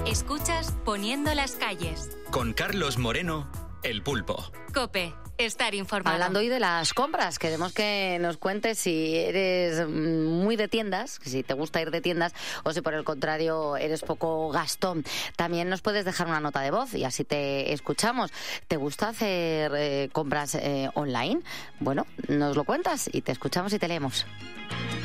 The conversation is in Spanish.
Escuchas Poniendo las calles. Con Carlos Moreno, El Pulpo. COPE. Estar informado. Hablando hoy de las compras, queremos que nos cuentes si eres muy de tiendas, si te gusta ir de tiendas, o si por el contrario eres poco gastón. También nos puedes dejar una nota de voz y así te escuchamos. ¿Te gusta hacer compras online? Bueno, nos lo cuentas y te escuchamos y te leemos.